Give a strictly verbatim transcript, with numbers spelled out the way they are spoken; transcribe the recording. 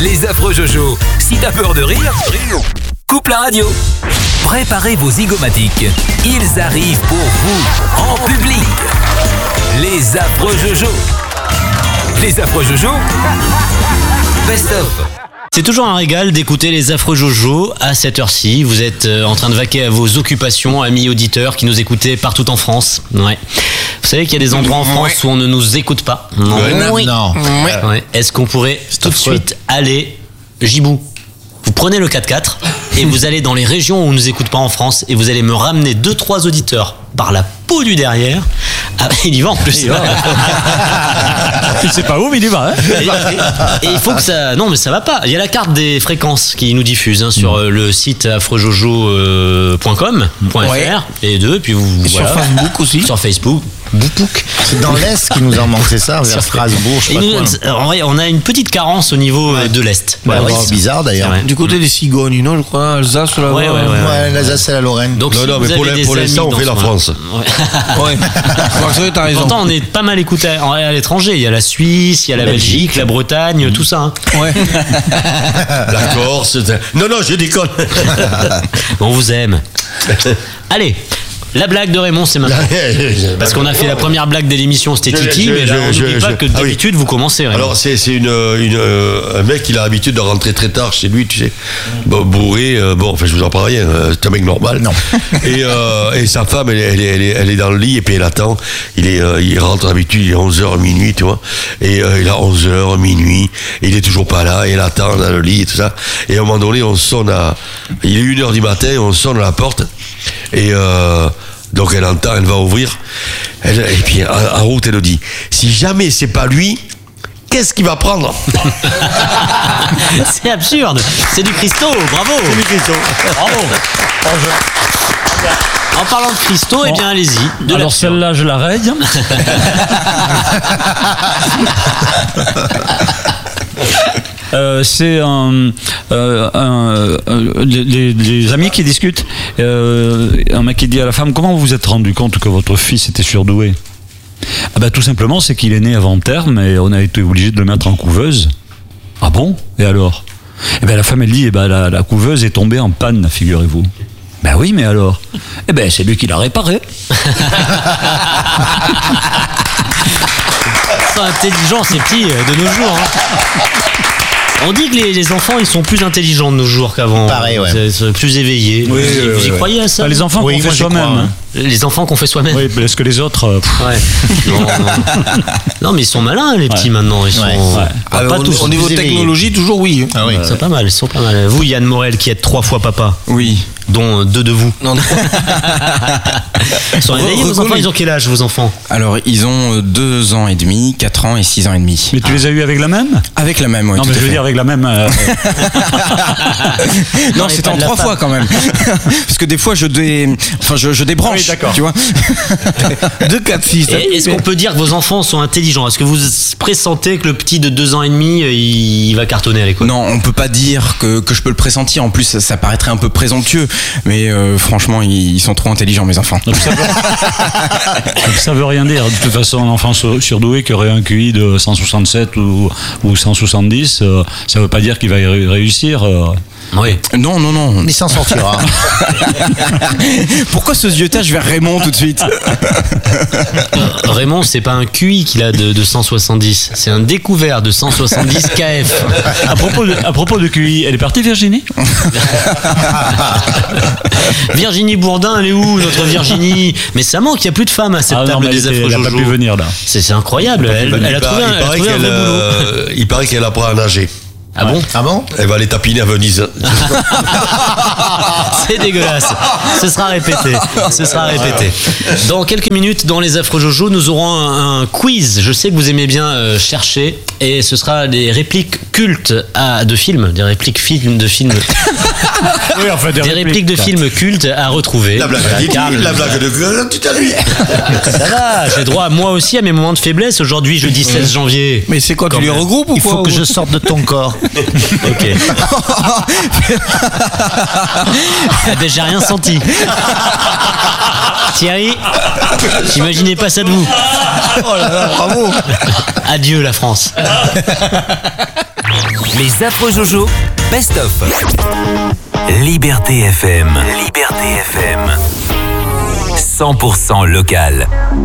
Les affreux Jojo. Si t'as peur de rire, coupe la radio. Préparez vos zygomatiques. Ils arrivent pour vous, en public. Les affreux Jojo. Les affreux Jojo. Best of. C'est toujours un régal d'écouter les affreux Jojo à cette heure-ci. Vous êtes en train de vaquer à vos occupations, amis auditeurs qui nous écoutez partout en France. Ouais. Vous savez qu'il y a des endroits en France ouais. où on ne nous écoute pas. Non. Oui. non. Ouais. Ouais. Est-ce qu'on pourrait tout de suite aller Gibou? Vous prenez le quatre-quatre et vous allez dans les régions où on ne nous écoute pas en France et vous allez me ramener deux trois auditeurs par la peau du derrière. Ah, il y va en plus. Il sait pas où, mais il y va. Hein et, et, et il faut que ça. Non, mais ça va pas. Il y a la carte des fréquences qui nous diffuse hein, sur mmh. le site affreuxjojo point com point f r ouais. et deux. Puis vous. Et voilà. Sur Facebook aussi. Sur Facebook. Boupouk. C'est dans l'Est qui nous en manque, c'est ça, vers Strasbourg, je sais pas nous, quoi. On a une petite carence au niveau ouais. de l'Est. Ouais, ouais, c'est bizarre d'ailleurs. C'est du côté des cigognes, non, je crois, Alsace, là. Ouais, ouais, ouais, ouais, ouais, l'Alsace et la Lorraine. Donc, non, non, mais pour, pour l'instant, on fait la France. Ouais. ouais. T'as raison. Pourtant, on est pas mal écouté à l'étranger. Il y a la Suisse, il y a la Belgique, la Bretagne, mmh. tout ça. Hein. Ouais. La Corse. Non, non, je déconne. On vous aime. Allez. La blague de Raymond, c'est maintenant. Parce qu'on a fait la première blague de l'émission, c'était Titi, mais là, on n'oublie pas que d'habitude, vous commencez, Raymond. Alors, c'est, c'est une, une, un mec qui a l'habitude de rentrer très tard chez lui, tu sais, bon, bourré, euh, bon, enfin, je vous en parle rien, c'est un mec normal. Non. Et, euh, et sa femme, elle, elle, elle, est, elle est dans le lit, et puis elle attend. Il, est, euh, il rentre d'habitude, il est onze heures, minuit, tu vois. Et euh, il a onze heures, minuit, et il est toujours pas là, et elle attend dans le lit, et tout ça. Et à un moment donné, on sonne à. Il est une heure du matin, on sonne à la porte, et. Euh, Donc elle entend, elle va ouvrir, elle, et puis en, en route elle dit, si jamais c'est pas lui, qu'est-ce qu'il va prendre? C'est absurde, c'est du Christo, bravo. C'est du Christo. Bravo. En parlant de Christo, bon. eh bien allez-y. De Alors celle-là, je la raye. Euh, c'est un, euh, un, euh, les, les amis qui discutent. Euh, un mec qui dit à la femme, comment vous vous êtes rendu compte que votre fils était surdoué? Ah ben, tout simplement, c'est qu'il est né avant terme et on a été obligé de le mettre en couveuse. Ah bon? Et alors? Eh ben, la femme, elle dit, eh ben, la, la couveuse est tombée en panne, figurez-vous. Ben oui, mais alors? Eh ben, c'est lui qui l'a réparé. C'est intelligent, ces petits, de nos jours. Hein. On dit que les, les enfants, ils sont plus intelligents de nos jours qu'avant. Pareil, ouais. C'est, c'est plus éveillés. Oui, vous oui, vous y oui, croyez à ça? ah, Les enfants oui, qu'on fait soi-même. Crois, hein. Les enfants qu'on fait soi-même. Oui, parce que les autres. Euh, ouais. non, non. non, mais ils sont malins, les petits, ouais. maintenant. Ils sont. Ouais. Ouais. Ah, Alors, pas tous. Au niveau technologie, toujours oui. Ah, oui. Ils sont pas mal, ils sont pas mal. Vous, Yann Morel, qui êtes trois fois papa. Oui. Dont deux de vous. Non, non. Ils sont réveillés, vos enfants? Ils ont quel âge, vos enfants? Alors, ils ont deux ans et demi, quatre ans et six ans et demi. Mais tu ah. les as eus avec la même? Avec la même, oui. Non, mais je veux dire avec la même. Euh... non, c'était en trois fois quand même. Parce que des fois, je, dé... enfin, je, je débranche. Oui, d'accord. Tu vois. Deux, quatre, six. Est-ce qu'on peut dire que vos enfants sont intelligents? Est-ce que vous pressentez que le petit de deux ans et demi, il va cartonner à l'école? Non, on peut pas dire que, que je peux le pressentir. En plus, ça, ça paraîtrait un peu présomptueux. Mais euh, franchement, ils, ils sont trop intelligents, mes enfants. Donc, ça, veut... ça veut rien dire. De toute façon, un enfant surdoué qui aurait un Q I de cent soixante-sept ou, ou cent soixante-dix, euh, ça veut pas dire qu'il va y réussir. Euh... Oui. Non, non, non. Il s'en sortira. Pourquoi ce ziotage vers Raymond tout de suite? Raymond, c'est pas un Q I qu'il a de, de cent soixante-dix, c'est un découvert de cent soixante-dix K F. À propos de, à propos de Q I, elle est partie, Virginie? Virginie Bourdin, elle est où, notre Virginie? Mais ça manque, il n'y a plus de femmes à cette ah table non, des affreux Jojo. Elle n'a pas pu venir là. C'est, c'est incroyable. Elle, elle, elle a trouvé un, elle a trouvé un vrai euh, il paraît qu'elle apprend à nager. Ah bon? Ah bon? Elle va aller tapiner à Venise. C'est dégueulasse. Ce sera répété. Ce sera répété. Dans quelques minutes, dans les affreux Jojo, nous aurons un, un quiz. Je sais que vous aimez bien euh, chercher, et ce sera des répliques cultes à, de films, des répliques films de films. Oui, en fait, des, des répliques, répliques de films cultes à retrouver. La blague, voilà, Carl, la blague de tout à l'heure. Ça va, j'ai droit moi aussi à mes moments de faiblesse aujourd'hui, jeudi seize janvier. Mais c'est quoi, tu les regroupes ou quoi? Il faut que je sorte de ton corps. Ok. Ah ben, j'ai rien senti. Thierry, j'imaginais pas ça de vous. Oh là là, bravo. Adieu la France. Les affreux Jojo, best of. Liberté F M. Liberté F M. cent pour cent local.